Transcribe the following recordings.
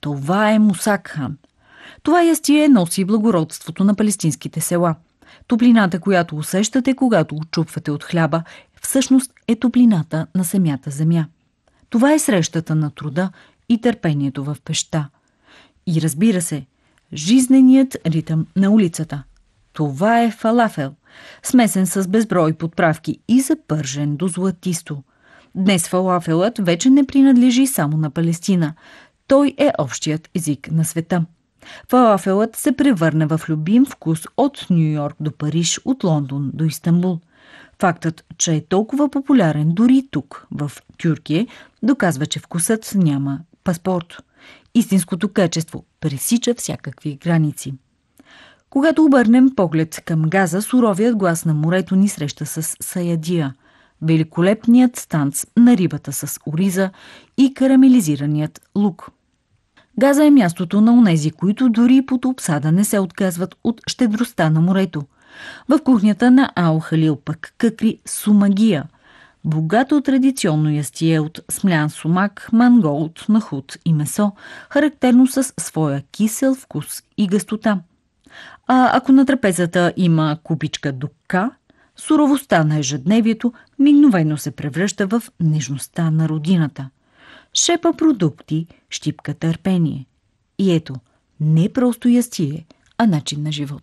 Това е мусакхан. Това ястие носи благородството на палестинските села. Топлината, която усещате, когато отчупвате от хляба, всъщност е топлината на самата земя. Това е срещата на труда и търпението в пещта. И разбира се, жизненият ритъм на улицата. Това е фалафел, смесен с безброй подправки и запържен до златисто. Днес фалафелът вече не принадлежи само на Палестина. Той е общият език на света. Фалафелът се превърна в любим вкус от Ню Йорк до Париж, от Лондон до Истанбул. Фактът, че е толкова популярен дори тук, в Тюркия, доказва, че вкусът няма паспорт. Истинското качество пресича всякакви граници. Когато обърнем поглед към Газа, суровият глас на морето ни среща с саядия, великолепният танц на рибата с ориза и карамелизираният лук. Газа е мястото на онези, които дори под обсада не се отказват от щедростта на морето. В кухнята на Ал Халил пък какри сумагия, богато традиционно ястие от смлян сумак, манголт, нахут и месо, характерно с своя кисел вкус и гъстота. А ако на трапезата има купичка дукка, суровостта на ежедневието мигновено се превръща в нежността на родината. Шепа продукти, щипка търпение. И ето, не просто ястие, а начин на живот.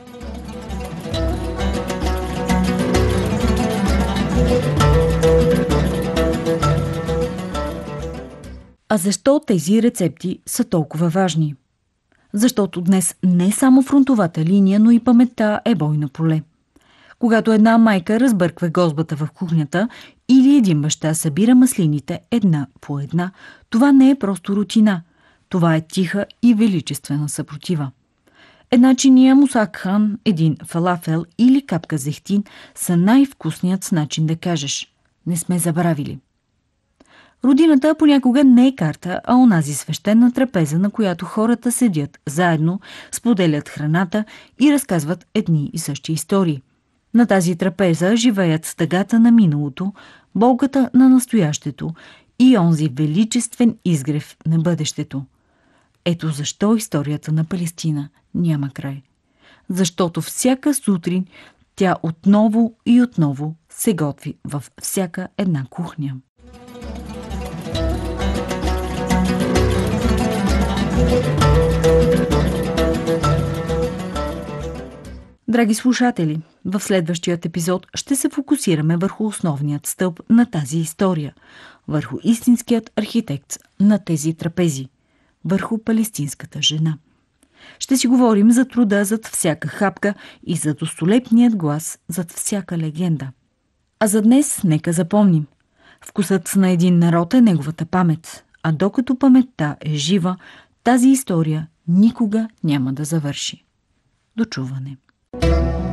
А защо тези рецепти са толкова важни? Защото днес не само фронтовата линия, но и паметта е бойно поле. Когато една майка разбърква гозбата в кухнята или един баща събира маслините една по една, това не е просто рутина. Това е тиха и величествена съпротива. Една чиния мусакхан, един фалафел или капка зехтин са най-вкусният начин да кажеш: не сме забравили. Родината понякога не е карта, а онази свещена трапеза, на която хората седят заедно, споделят храната и разказват едни и същи истории. На тази трапеза живеят тъгата на миналото, болката на настоящето и онзи величествен изгрев на бъдещето. Ето защо историята на Палестина няма край. Защото всяка сутрин тя отново и отново се готви във всяка една кухня. Драги слушатели, в следващият епизод ще се фокусираме върху основният стълб на тази история, върху истинският архитект на тези трапези, върху палестинската жена. Ще си говорим за труда зад всяка хапка и за достолепният глас зад всяка легенда. А за днес нека запомним: вкусът на един народ е неговата памет, а докато паметта е жива, тази история никога няма да завърши. До чуване!